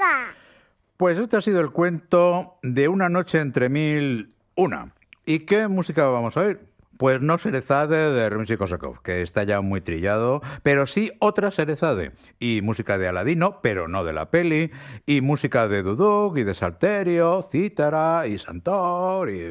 Pues este ha sido el cuento de Una noche entre mil una. ¿Y qué música vamos a oír? Pues no Serezade de Rimsky-Korsakov, que está ya muy trillado, pero sí otra Serezade. Y música de Aladino, pero no de la peli, y música de Duduk y de Salterio, Cítara y Santor y